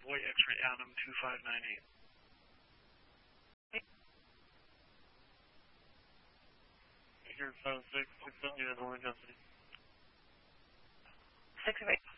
White X-ray Adam 2598. Here 56, 678, Boeing Company. 6 of 8.